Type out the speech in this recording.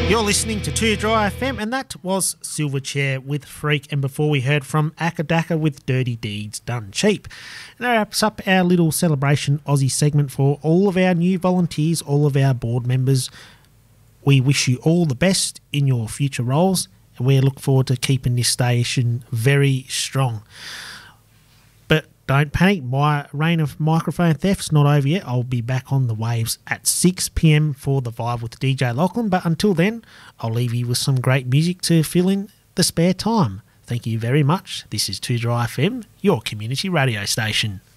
You're listening to 2 Dry FM, and that was Silverchair with Freak, and before we heard from Akadaka with Dirty Deeds Done Cheap. And that wraps up our little Celebration Aussie segment for all of our new volunteers, all of our board members. We wish you all the best in your future roles, and we look forward to keeping this station very strong. But don't panic, my reign of microphone theft's not over yet. I'll be back on the waves at 6 p.m. for The Vibe with DJ Lachlan, but until then, I'll leave you with some great music to fill in the spare time. Thank you very much. This is 2 Dry FM, your community radio station.